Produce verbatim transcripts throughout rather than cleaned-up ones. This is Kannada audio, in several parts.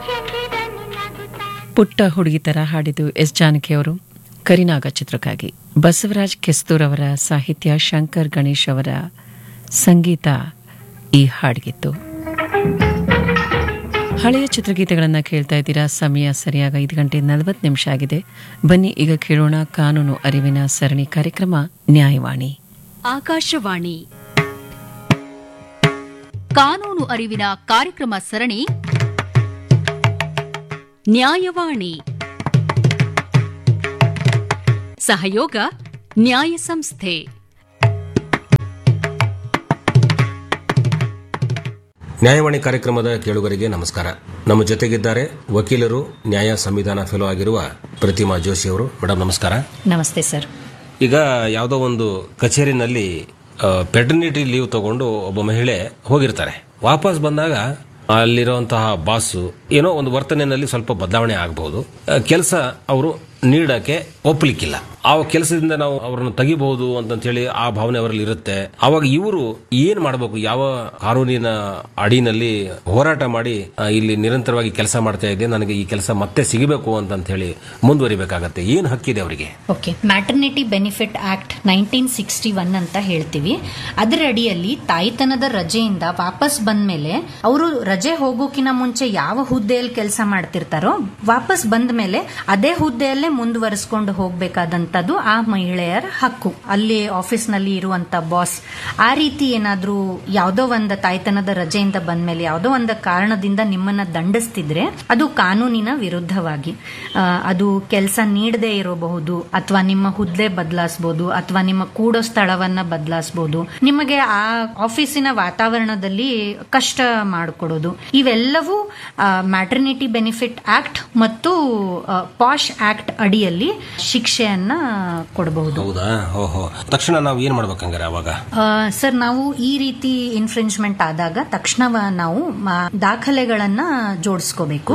ಪುಟ್ಟ ಹುಡುಗಿ ತರ ಹಾಡಿದು ಎಸ್ ಜಾನಕಿಯವರು ಕರಿನಾಗ ಚಿತ್ರಕ್ಕಾಗಿ. ಬಸವರಾಜ್ ಕೆಸ್ತೂರ್ ಅವರ ಸಾಹಿತ್ಯ, ಶಂಕರ್ ಗಣೇಶ್ ಅವರ ಸಂಗೀತ ಈ ಹಾಡಿಗಿತ್ತು. ಹಳೆಯ ಚಿತ್ರಗೀತೆಗಳನ್ನು ಕೇಳ್ತಾ ಇದ್ದೀರಾ. ಸಮಯ ಸರಿಯಾಗಿ ಐದು ಗಂಟೆ ನಲವತ್ತು ನಿಮಿಷ ಆಗಿದೆ. ಬನ್ನಿ ಈಗ ಕೇಳೋಣ ಕಾನೂನು ಅರಿವಿನ ಸರಣಿ ಕಾರ್ಯಕ್ರಮ ನ್ಯಾಯವಾಣಿ. ಆಕಾಶವಾಣಿ ಕಾನೂನು ಅರಿವಿನ ಕಾರ್ಯಕ್ರಮ ಸರಣಿ ನ್ಯಾಯವಾಣಿ. ಸಹಯೋಗ ನ್ಯಾಯ ಸಂಸ್ಥೆ. ನ್ಯಾಯವಾಣಿ ಕಾರ್ಯಕ್ರಮದ ಕೇಳುಗರಿಗೆ ನಮಸ್ಕಾರ. ನಮ್ಮ ಜೊತೆಗಿದ್ದಾರೆ ವಕೀಲರು, ನ್ಯಾಯ ಸಂವಿಧಾನ ಫೆಲೋ ಆಗಿರುವ ಪ್ರತಿಮಾ ಜೋಶಿ ಅವರು. ಮೇಡಮ್ ನಮಸ್ಕಾರ. ನಮಸ್ತೆ ಸರ್. ಈಗ ಯಾವುದೋ ಒಂದು ಕಚೇರಿನಲ್ಲಿ ಪೆಟರ್ನಿಟಿ ಲೀವ್ ತಗೊಂಡು ಒಬ್ಬ ಮಹಿಳೆ ಹೋಗಿರ್ತಾರೆ. ವಾಪಸ್ ಬಂದಾಗ ಅಲ್ಲಿರುವಂತಹ ಬಾಸು ಏನೋ ಒಂದು ವರ್ತನೆಯಲ್ಲಿ ಸ್ವಲ್ಪ ಬದಲಾವಣೆ ಆಗಬಹುದು. ಕೆಲಸ ಅವರು ನೀಡಕ್ಕೆ ಒಪ್ಪಲಿಕ್ಕಿಲ್ಲ. ಆ ಕೆಲಸದಿಂದ ನಾವು ಅವರನ್ನು ತೆಗಿಬಹುದು ಅಂತ ಹೇಳಿ ಆ ಭಾವನೆ ಅವರಲ್ಲಿ ಇರುತ್ತೆ. ಅವಾಗ ಇವರು ಏನ್ ಮಾಡಬೇಕು? ಯಾವ ಕಾನೂನಿನ ಅಡಿನಲ್ಲಿ ಹೋರಾಟ ಮಾಡಿ ಇಲ್ಲಿ ನಿರಂತರವಾಗಿ ಕೆಲಸ ಮಾಡ್ತಾ ಇದ್ದೆ, ನನಗೆ ಈ ಕೆಲಸ ಮತ್ತೆ ಸಿಗಬೇಕು ಅಂತ ಹೇಳಿ ಮುಂದುವರಿಬೇಕಾಗತ್ತೆ. ಏನ್ ಹಕ್ಕಿದೆ ಅವರಿಗೆ? Okay, maternity benefit act nineteen sixty one ಅಂತ ಹೇಳ್ತೀವಿ. ಅದರ ಅಡಿಯಲ್ಲಿ ತಾಯ್ತನದ ರಜೆಯಿಂದ ವಾಪಸ್ ಬಂದ ಮೇಲೆ ಅವರು ರಜೆ ಹೋಗೋಕಿನ ಮುಂಚೆ ಯಾವ ಹುದ್ದೆಯಲ್ಲಿ ಕೆಲಸ ಮಾಡ್ತಿರ್ತಾರೋ ವಾಪಸ್ ಬಂದ ಮೇಲೆ ಅದೇ ಹುದ್ದೆಯಲ್ಲೇ ಮುಂದುವರಿಸಿಕೊಂಡು ಹೋಗ್ಬೇಕಾದಂತದ್ದು ಆ ಮಹಿಳೆಯರ ಹಕ್ಕು. ಅಲ್ಲಿ ಆಫೀಸ್ ನಲ್ಲಿ ಇರುವಂತ ಬಾಸ್ ಆ ರೀತಿ ಏನಾದ್ರೂ ಯಾವುದೋ ಒಂದು ತಾಯ್ತನದ ರಜೆಯಿಂದ ಬಂದ್ಮೇಲೆ ಯಾವುದೋ ಒಂದು ಕಾರಣದಿಂದ ನಿಮ್ಮನ್ನ ದಂಡಿಸ್ತಿದ್ರೆ ಅದು ಕಾನೂನಿನ ವಿರುದ್ಧವಾಗಿ, ಅದು ಕೆಲಸ ನೀಡದೇ ಇರಬಹುದು, ಅಥವಾ ನಿಮ್ಮ ಹುದ್ದೆ ಬದಲಾಯಿಸಬಹುದು, ಅಥವಾ ನಿಮ್ಮ ಕೂಡೋ ಸ್ಥಳವನ್ನ ಬದಲಾಯಿಸಬಹುದು, ನಿಮಗೆ ಆ ಆಫೀಸಿನ ವಾತಾವರಣದಲ್ಲಿ ಕಷ್ಟ ಮಾಡಿಕೊಡೋದು. ಇವೆಲ್ಲವೂ ಮ್ಯಾಟರ್ನಿಟಿ ಬೆನಿಫಿಟ್ ಆಕ್ಟ್ ಮತ್ತು ಪಾಶ್ ಆಕ್ಟ್ ಅಡಿಯಲ್ಲಿ ಶಿಕ್ಷೆಯನ್ನ ಕೊಡಬಹುದು. ಹೌದಾ? ಓಹೋ. ತಕ್ಷಣ ನಾವು ಏನ್ ಮಾಡ್ಬೇಕಂಗಾರೆ ಅವಾಗ? ಸರ್, ನಾವು ಈ ರೀತಿ ಇನ್ಫ್ರಿಂಜ್ಮೆಂಟ್ ಆದಾಗ ತಕ್ಷಣ ನಾವು ದಾಖಲೆಗಳನ್ನ ಜೋಡಿಸ್ಕೋಬೇಕು.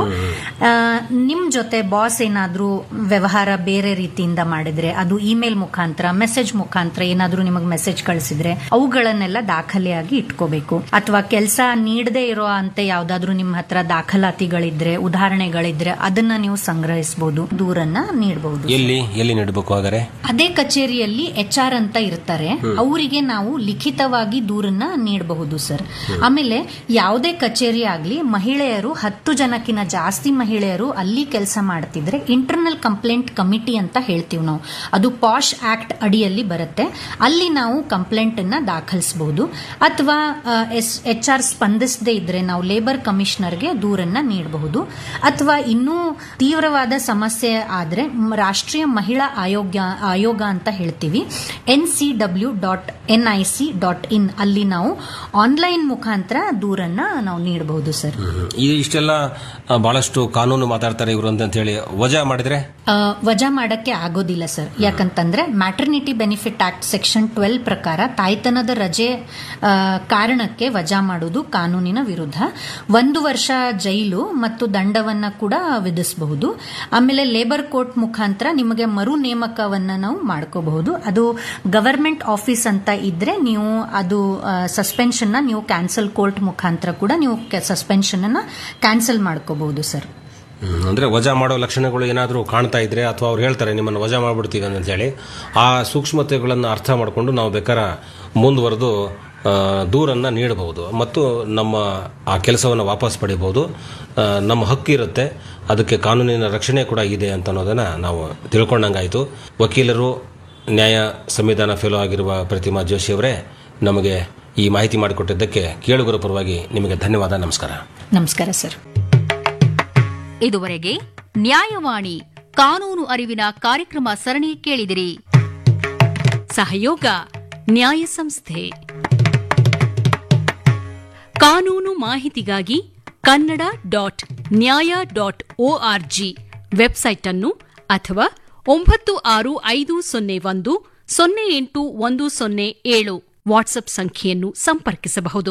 ನಿಮ್ ಜೊತೆ ಬಾಸ್ ಏನಾದ್ರೂ ವ್ಯವಹಾರ ಬೇರೆ ರೀತಿಯಿಂದ ಮಾಡಿದ್ರೆ, ಅದು ಇಮೇಲ್ ಮುಖಾಂತರ, ಮೆಸೇಜ್ ಮುಖಾಂತರ ಏನಾದ್ರೂ ನಿಮಗೆ ಮೆಸೇಜ್ ಕಳಿಸಿದ್ರೆ ಅವುಗಳನ್ನೆಲ್ಲ ದಾಖಲೆಯಾಗಿ ಇಟ್ಕೋಬೇಕು. ಅಥವಾ ಕೆಲಸ ನೀಡದೇ ಇರೋ ಅಂತ ಯಾವ್ದಾದ್ರು ನಿಮ್ಮ ಹತ್ರ ದಾಖಲಾತಿಗಳಿದ್ರೆ, ಉದಾಹರಣೆಗಳಿದ್ರೆ ಅದನ್ನ ನೀವು ಸಂಗ್ರಹಿಸಬಹುದು, ದೂರನ್ನ ನೀಡಬಹುದು. ಎಲ್ಲಿ ಎಲ್ಲಿ ನೀಡಬೇಕು? ಹಾಗಾದ್ರೆ ಅದೇ ಕಚೇರಿಯಲ್ಲಿ ಎಚ್ ಆರ್ ಅಂತ ಇರ್ತಾರೆ, ಅವರಿಗೆ ನಾವು ಲಿಖಿತವಾಗಿ ದೂರನ್ನ ನೀಡಬಹುದು ಸರ್. ಆಮೇಲೆ ಯಾವುದೇ ಕಚೇರಿ ಆಗ್ಲಿ, ಮಹಿಳೆಯರು ಹತ್ತು ಜನಕ್ಕಿಂತ ಜಾಸ್ತಿ ಮಹಿಳೆಯರು ಅಲ್ಲಿ ಕೆಲಸ ಮಾಡ್ತಿದ್ರೆ ಇಂಟರ್ನಲ್ ಕಂಪ್ಲೇಂಟ್ ಕಮಿಟಿ ಅಂತ ಹೇಳ್ತೀವಿ ನಾವು. ಅದು ಪಾಶ್ ಆಕ್ಟ್ ಅಡಿಯಲ್ಲಿ ಬರುತ್ತೆ. ಅಲ್ಲಿ ನಾವು ಕಂಪ್ಲೇಂಟ್ ಅನ್ನ ದಾಖಲಿಸಬಹುದು. ಅಥವಾ ಎಚ್ ಆರ್ ಸ್ಪಂದಿಸದೇ ಇದ್ರೆ ನಾವು ಲೇಬರ್ ಕಮಿಷನರ್ಗೆ ದೂರನ್ನ ನೀಡಬಹುದು. ಅಥವಾ ಇನ್ನೂ ತೀವ್ರವಾದ ಸಮಸ್ಯೆ ಆದ್ರೆ ರಾಷ್ಟ್ರೀಯ ಮಹಿಳಾ ಆಯೋಗ ಆಯೋಗ ಅಂತ ಹೇಳ್ತೀವಿ, N C W dot N I C dot in, ಅಲ್ಲಿ ನಾವು ಆನ್ಲೈನ್ ಮುಖಾಂತರ ದೂರನ್ನ ನಾವು ನೀಡಬಹುದು ಸರ್. ಇಷ್ಟೆಲ್ಲ ಬಹಳಷ್ಟು ಕಾನೂನು ಮಾತಾಡ್ತಾರೆ ಇವರು ಅಂತ ಹೇಳಿ ವಜಾ ಮಾಡಿದ್ರೆ ವಜಾ ಮಾಡಕ್ಕೆ ಆಗೋದಿಲ್ಲ ಸರ್. ಯಾಕಂತಂದ್ರೆ maternity benefit act section twelve ಪ್ರಕಾರ ತಾಯ್ತನದ ರಜೆ ಕಾರಣಕ್ಕೆ ವಜಾ ಮಾಡುವುದು ಕಾನೂನಿನ ವಿರುದ್ಧ. ಒಂದು ವರ್ಷ ಜೈಲು ಮತ್ತು ದಂಡವನ್ನ ಕೂಡ ವಿಧಿಸಬಹುದು. ಆಮೇಲೆ ಲೇಬರ್ ಕೋರ್ಟ್ ಮುಖಾಂತರ ನಿಮಗೆ ಮರು ನೇಮಕವನ್ನ ನಾವು ಮಾಡ್ಕೋಬಹುದು. ಅದು ಗವರ್ಮೆಂಟ್ ಆಫೀಸ್ ಅಂತ ಇದ್ರೆ ನೀವು ಅದು ಸಸ್ಪೆನ್ಷನ್ ನೀವು ಕ್ಯಾನ್ಸಲ್ ಕೋರ್ಟ್ ಮುಖಾಂತರ ಕೂಡ ನೀವು ಸಸ್ಪೆನ್ಷನ್ ಅನ್ನ ಕ್ಯಾನ್ಸಲ್ ಮಾಡ್ಕೋಬಹುದು ಸರ್. ಅಂದ್ರೆ ವಜಾ ಮಾಡೋ ಲಕ್ಷಣಗಳು ಏನಾದರೂ ಕಾಣ್ತಾ ಇದ್ರೆ, ಅಥವಾ ಅವ್ರು ಹೇಳ್ತಾರೆ ನಿಮ್ಮನ್ನು ವಜಾ ಮಾಡ್ಬಿಡ್ತೀವಿ ಅಂತ ಹೇಳಿ, ಆ ಸೂಕ್ಷ್ಮತೆಗಳನ್ನು ಅರ್ಥ ಮಾಡಿಕೊಂಡು ನಾವು ಬೇಕಾದ್ರೆ ಮುಂದುವರೆದು ದೂರನ್ನ ನೀಡಬಹುದು ಮತ್ತು ನಮ್ಮ ಆ ಕೆಲಸವನ್ನು ವಾಪಸ್ ಪಡಿಬಹುದು. ನಮ್ಮ ಹಕ್ಕು ಇರುತ್ತೆ, ಅದಕ್ಕೆ ಕಾನೂನಿನ ರಕ್ಷಣೆ ಕೂಡ ಇದೆ ಅಂತ ಅನ್ನೋದನ್ನ ನಾವು ತಿಳ್ಕೊಂಡಂಗಾಯಿತು. ವಕೀಲರು, ನ್ಯಾಯ ಸಂವಿಧಾನ ಫೆಲೋ ಆಗಿರುವ ಪ್ರತಿಮಾ ಜೋಶಿ ಅವರೇ, ನಮಗೆ ಈ ಮಾಹಿತಿ ಮಾಡಿಕೊಟ್ಟಿದ್ದಕ್ಕೆ ಕೇಳುಗರ ಪರವಾಗಿ ನಿಮಗೆ ಧನ್ಯವಾದ. ನಮಸ್ಕಾರ. ನಮಸ್ಕಾರ ಸರ್. ಇದುವರೆಗೆ ನ್ಯಾಯವಾಣಿ ಕಾನೂನು ಅರಿವಿನ ಕಾರ್ಯಕ್ರಮ ಸರಣಿ ಕೇಳಿದಿರಿ. ಸಹಯೋಗ ನ್ಯಾಯ ಸಂಸ್ಥೆ. ಕಾನೂನು ಮಾಹಿತಿಗಾಗಿ ಕನ್ನಡ ಡಾಟ್ ನ್ಯಾಯ ಡಾಟ್ ಒಆರ್ಜಿ ವೆಬ್ಸೈಟ್ ಅನ್ನು ಅಥವಾ ಒಂಬತ್ತು ಆರು ಐದು ಸೊನ್ನೆ ಒಂದು ಸೊನ್ನೆ ಎಂಟು ಒಂದು ಸೊನ್ನೆ ಏಳು ವಾಟ್ಸ್ಆಪ್ ಸಂಖ್ಯೆಯನ್ನು ಸಂಪರ್ಕಿಸಬಹುದು.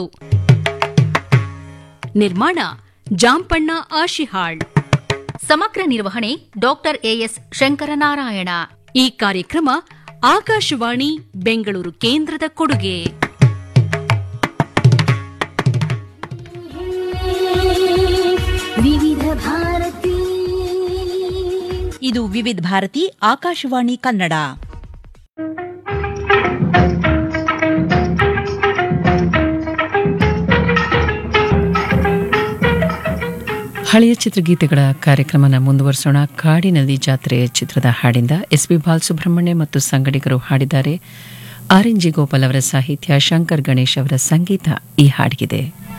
ನಿರ್ಮಾಣ ಜಾಂಪಣ್ಣ ಆಶಿಹಾಳ್. ಸಮಗ್ರ ನಿರ್ವಹಣೆ ಡಾಕ್ಟರ್ ಎಎಸ್ ಶಂಕರನಾರಾಯಣ. ಈ ಕಾರ್ಯಕ್ರಮ ಆಕಾಶವಾಣಿ ಬೆಂಗಳೂರು ಕೇಂದ್ರದ ಕೊಡುಗೆ. ವಿವಿಧ ಭಾರತಿ. ಇದು ವಿವಿಧ ಭಾರತಿ ಆಕಾಶವಾಣಿ ಕನ್ನಡ. ಹಳೆಯ ಚಿತ್ರಗೀತೆಗಳ ಕಾರ್ಯಕ್ರಮನ ಮುಂದುವರಿಸೋಣ. ಕಾಡಿನದಿ ಜಾತ್ರೆ ಚಿತ್ರದ ಹಾಡಿಂದ ಎಸ್ ಬಿ ಬಾಲಸುಬ್ರಹ್ಮಣ್ಯ ಮತ್ತು ಸಂಗಡಿಗರು ಹಾಡಿದ್ದಾರೆ. ಆರ್ ಎನ್ ಜಿ ಗೋಪಾಲ್ ಅವರ ಸಾಹಿತ್ಯ, ಶಂಕರ್ ಗಣೇಶ್ ಅವರ ಸಂಗೀತ ಈ ಹಾಡಿಗಿದೆ.